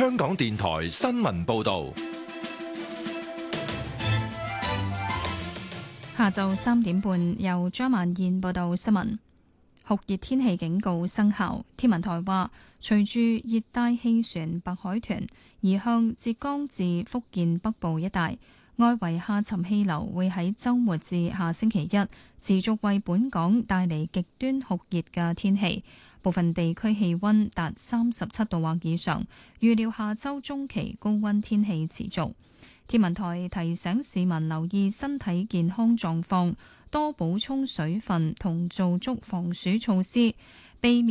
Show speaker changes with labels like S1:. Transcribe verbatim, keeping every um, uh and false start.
S1: 香港電台新聞報道。
S2: 下晝三點半，由張曼燕報道新聞。酷熱天氣警告生效，天文台話，隨住熱帶氣旋白海豚移向浙江至福建北部一帶，外圍下沉氣流會喺週末至下星期一持續為本港帶嚟極端酷熱嘅天氣，部分地區氣溫達三十七度或以上。預料下週中期高溫天氣持續。天文台提醒市民留意身體健康狀況，多補充水分同做足防暑措施，避免